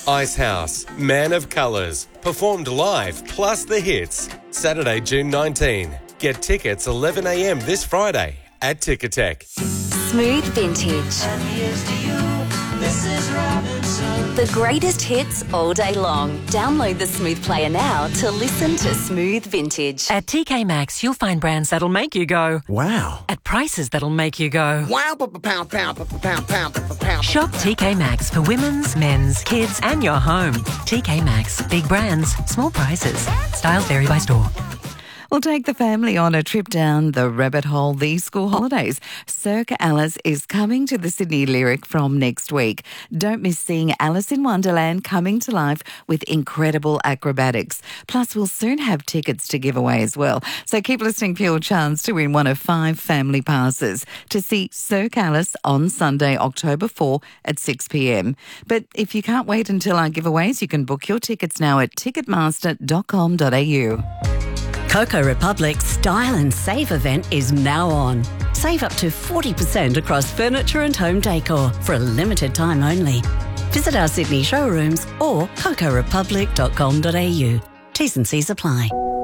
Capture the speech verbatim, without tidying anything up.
Icehouse, Man of Colours, performed live plus the hits. Saturday, June nineteenth. Get tickets eleven a m this Friday at Ticketek. Smooth Vintage. And here's to you, Missus Robinson. The greatest hits all day long. Download the Smooth Player now to listen to Smooth Vintage. At T K Maxx, you'll find brands that'll make you go, wow. At prices that'll make you go, Wow, pound, pound, pound, pound, pound, pound. Shop T K Maxx for women's, men's, kids and your home. T K Maxx. Big brands, small prices. Styles vary by store. We'll take the family on a trip down the rabbit hole these school holidays. Cirque Alice is coming to the Sydney Lyric from next week. Don't miss seeing Alice in Wonderland coming to life with incredible acrobatics. Plus, we'll soon have tickets to give away as well. So keep listening for your chance to win one of five family passes to see Cirque Alice on Sunday, October fourth at six p m. But if you can't wait until our giveaways, you can book your tickets now at ticketmaster dot com dot a u. Coco Republic's Style and Save event is now on. Save up to forty percent across furniture and home decor for a limited time only. Visit our Sydney showrooms or coco republic dot com dot a u. T's and C's apply.